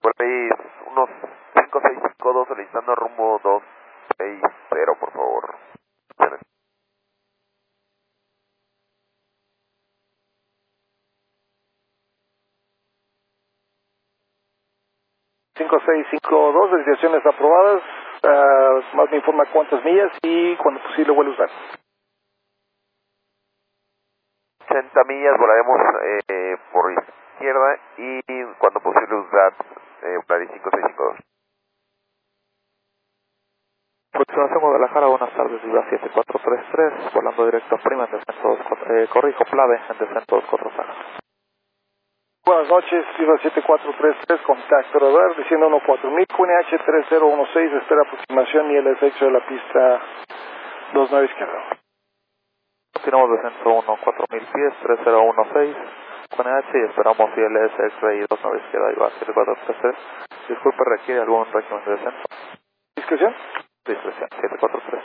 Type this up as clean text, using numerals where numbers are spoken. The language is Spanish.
Por ahí unos 5652 solicitando rumbo 260, por favor. 5652, desviaciones aprobadas. Más me informa cuántas millas y cuando posible vuelve a usar. 80 millas volaremos por izquierda y cuando posible usar Play 5652. Aproximación Guadalajara, buenas tardes, Viva 7433, volando directo a Prima, en descenso 2, corrijo, Plave, en descenso 24 Saga. Buenas noches, Viva 7433, contacto radar, diciendo 14000, QNH 3016, espera aproximación y el efecto de la pista 29 izquierda. Continuamos descenso 4000 pies, 3016, QNH y esperamos ILS X-Ray 29 izquierda, Viva 7433. Disculpe, ¿requiere algún régimen de descenso? ¿Discreción? Discreción, 743.